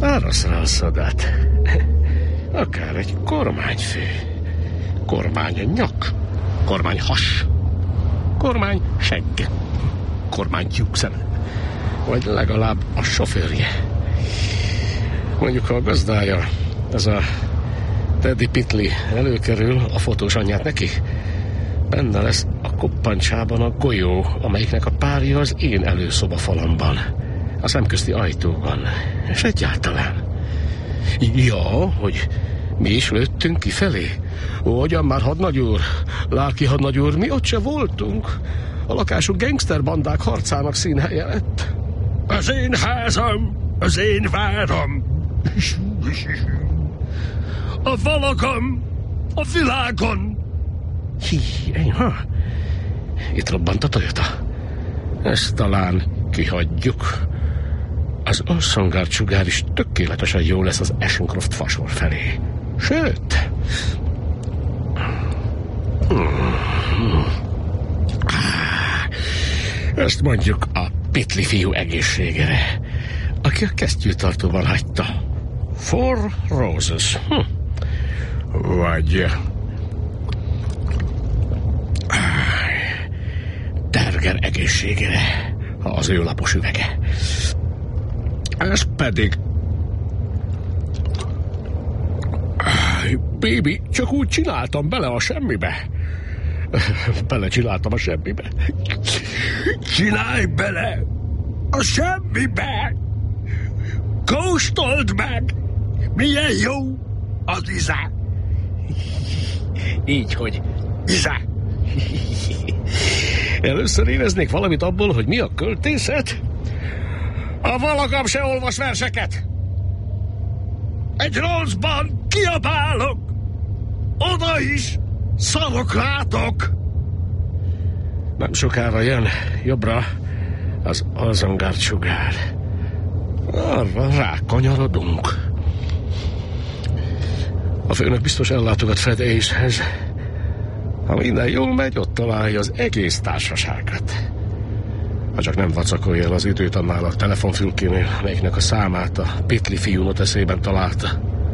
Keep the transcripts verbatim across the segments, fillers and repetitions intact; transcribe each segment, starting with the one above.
Arra szodát. Akár egy kormányfő. Kormány nyak. Kormány has. Kormány segg. Kormány tyúkszem. Vagy legalább a sofőrje. Mondjuk, ha a gazdája, ez a Teddy Pitli előkerül, a fotós anyját neki, benne lesz a koppancsában a golyó, amelyiknek a párja az én előszoba falamban, a szemközti ajtóban, és egyáltalán. Ja, hogy mi is lőttünk kifelé. Ugyan már, hadnagyúr, lelki hadnagyúr, mi ott se voltunk. A lakásuk gangsterbandák harcának színhelye lett. Az én házam, az én váram. A valakom, a világon. Hí, enyha. Itt robbant a Toyota. Ezt talán kihagyjuk. Az Orson sugár is tökéletesen jó lesz az Ashcroft fasor felé. Sőt... Ezt mondjuk a Pitli fiú egészségére, aki a kesztyűtartóban hagyta. Four Roses. Hm. Vagy... Terger egészségére, az ő lapos üvege. Ez pedig... Baby, csak úgy csináltam bele a semmibe. Bele csináltam a semmibe. Csinálj bele a semmibe. Kóstold meg, milyen jó az íze. Így, hogy íze. Először éreznék valamit abból, hogy mi a költészet. A valakam se olvas verseket. Egy rosszban kiabálok. Oda is szarok rátok. Nem sokára jön jobbra az Orson sugár. Arra rákanyarodunk. A főnök biztos ellátogat Fred Ace-hez. Ha minden jól megy, ott találja az egész társaságot. Ha csak nem vacakolja el az időt annál a telefonfülkénél, melyiknek a számát a Pitli fiú eszében találta.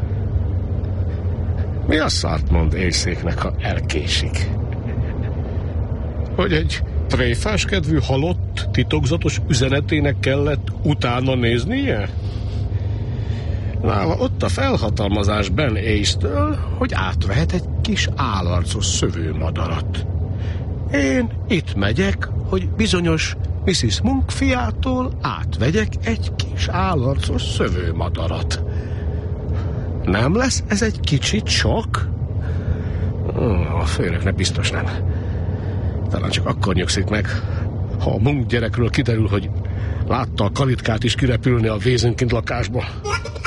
Mi a szart mond Ace-éknek, ha elkésik? Hogy egy tréfás kedvű halott titokzatos üzenetének kellett utána néznie? Nála ott a felhatalmazás Ben Ace-től, hogy átvehet egy kis álarcos szövőmadarat. Én itt megyek, hogy bizonyos missziz Monk fiától átvegyek egy kis álarcos szövőmadarat. Nem lesz ez egy kicsit sok? A főnöknek biztos nem. Talán csak akkor nyugszik meg, ha a Monk gyerekről kiderül, hogy látta a kalitkát is kirepülni a Waisenkind lakásból.